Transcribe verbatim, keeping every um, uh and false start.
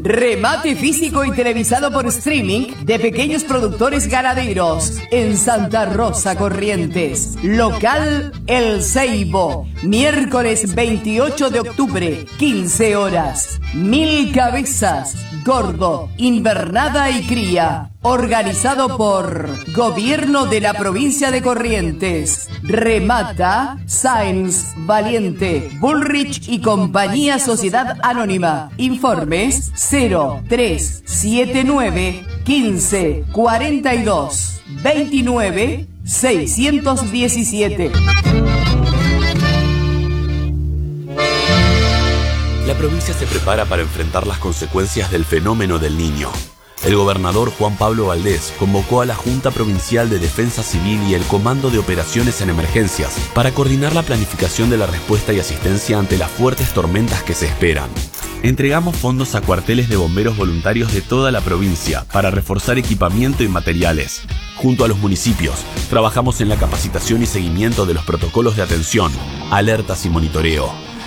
Remate físico y televisado por streaming de pequeños productores ganaderos en Santa Rosa, Corrientes. Local El Ceibo. Miércoles veintiocho de octubre, quince horas. Mil cabezas, gordo, invernada y cría. Organizado por Gobierno de la Provincia de Corrientes. Remata Sáenz Valiente, Bullrich y Compañía Sociedad Anónima. Informes cero tres siete nueve quince cuarenta y dos veintinueve seiscientos diecisiete. La provincia se prepara para enfrentar las consecuencias del fenómeno del Niño. El gobernador Juan Pablo Valdés convocó a la Junta Provincial de Defensa Civil y el Comando de Operaciones en Emergencias para coordinar la planificación de la respuesta y asistencia ante las fuertes tormentas que se esperan. Entregamos fondos a cuarteles de bomberos voluntarios de toda la provincia para reforzar equipamiento y materiales. Junto a los municipios, trabajamos en la capacitación y seguimiento de los protocolos de atención, alertas y monitoreo.